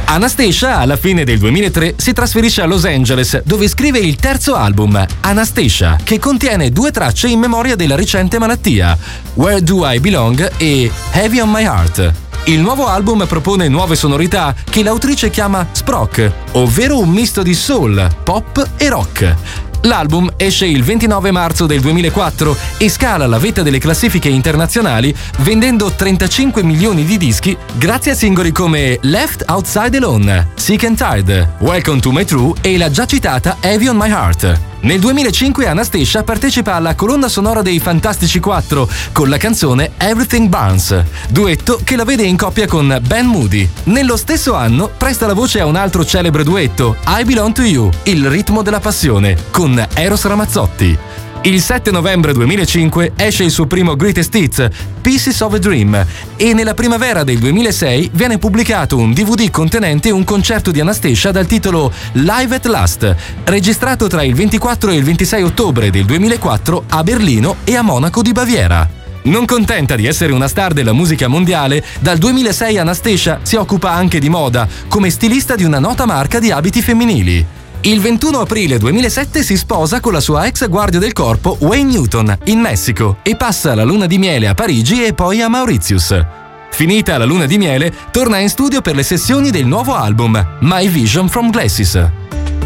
Anastacia, alla fine del 2003, si trasferisce a Los Angeles, dove scrive il terzo album, Anastacia, che contiene 2 tracce in memoria della recente malattia, Where Do I Belong e Heavy on My Heart. Il nuovo album propone nuove sonorità che l'autrice chiama sprock, ovvero un misto di soul, pop e rock. L'album esce il 29 marzo del 2004 e scala la vetta delle classifiche internazionali vendendo 35 milioni di dischi grazie a singoli come Left Outside Alone, Sick and Tired, Welcome to My True e la già citata Heavy on My Heart. Nel 2005 Anastacia partecipa alla colonna sonora dei Fantastici 4 con la canzone Everything Burns, duetto che la vede in coppia con Ben Moody. Nello stesso anno presta la voce a un altro celebre duetto, I Belong to You, il ritmo della passione, con Eros Ramazzotti. Il 7 novembre 2005 esce il suo primo Greatest Hits, Pieces of a Dream, e nella primavera del 2006 viene pubblicato un DVD contenente un concerto di Anastacia dal titolo Live at Last, registrato tra il 24 e il 26 ottobre del 2004 a Berlino e a Monaco di Baviera. Non contenta di essere una star della musica mondiale, dal 2006 Anastacia si occupa anche di moda, come stilista di una nota marca di abiti femminili. Il 21 aprile 2007 si sposa con la sua ex guardia del corpo Wayne Newton in Messico e passa la luna di miele a Parigi e poi a Mauritius. Finita la luna di miele, torna in studio per le sessioni del nuovo album My Vision from Glasses.